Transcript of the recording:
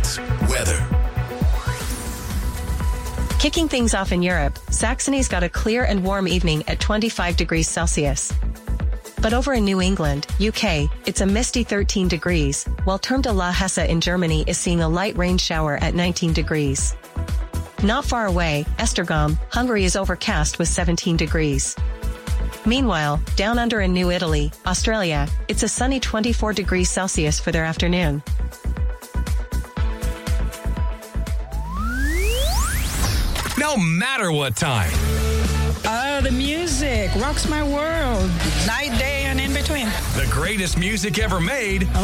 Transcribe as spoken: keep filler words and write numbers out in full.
Trends. Weather. Kicking things off in Europe, Saxony's got a clear and warm evening at twenty-five degrees Celsius. But over in New England, U K, it's a misty thirteen degrees, while Turm de la Hesse in Germany is seeing a light rain shower at nineteen degrees. Not far away, Esztergom, Hungary is overcast with seventeen degrees. Meanwhile, down under in New Italy, Australia, it's a sunny twenty-four degrees Celsius for their afternoon. No matter what time. Oh, the music rocks my world. Night, day, and in between. The greatest music ever made.